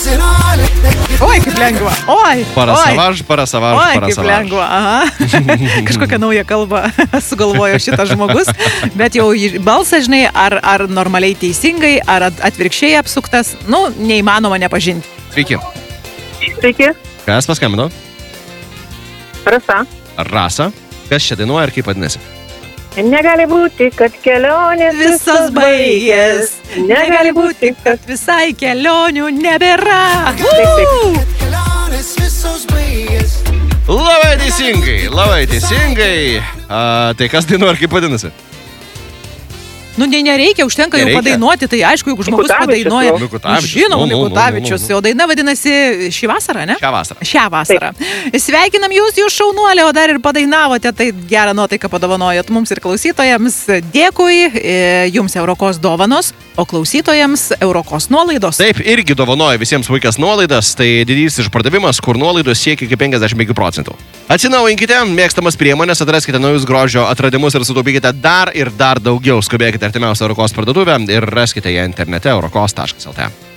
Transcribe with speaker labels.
Speaker 1: Oi, kaip lengva. Oi.
Speaker 2: Parasavaž.
Speaker 1: Oi, kaip lengva. Aha. Kažkokią naują kalbą sugalvojo šitas žmogus. Bet jau balsas, žinai, ar normaliai teisingai, ar atvirkščiai apsuktas, neįmanoma nepažinti.
Speaker 2: Sveiki.
Speaker 3: Sveiki.
Speaker 2: Kas paskambino?
Speaker 3: Rasa.
Speaker 2: Rasa. Kas čia dainuoja ir kaip vadinasi?
Speaker 3: Negali būti, kad kelionės
Speaker 1: Visas baigės. Negali būti, kad visai kelionių nebėra.
Speaker 2: Labai teisingai. Tai kas dainuoja ir kaip vadinasi?
Speaker 1: Nereikia, užtenka jau padainuoti, tai aišku, jeigu žmogus padainuoja. Žinoma, Mikutavičius. O daina vadinasi šį vasarą, ne? Šią vasarą. Sveikinam jūs šaunuolė, o dar ir padainavote, tai gerą nuotaiką padovanojot mums ir klausytojams. Dėkui, jums Eurokos dovanos, o klausytojams Eurokos nuolaidos.
Speaker 2: Taip, irgi dovanoja visiems puikias nuolaidas, tai didysis išpardavimas, kur nuolaidos siekia iki 55%. Atsinaujinkite mėgstamas priemonės, atraskite naujus grožio atradimus ir sutaupykite dar ir dar daugiau. Skubėkite artimiausią Eurokos parduotuvę ir raskite ją internete eurokos.lt.